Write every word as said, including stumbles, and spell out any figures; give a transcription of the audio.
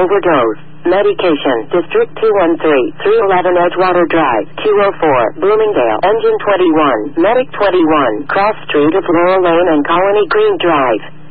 overdose. Medication. District two one three, three eleven Edgewater Drive, Q oh four, Bloomingdale. Engine twenty-one, Medic twenty-one, Cross Street of Laurel Lane and Colony Green Drive.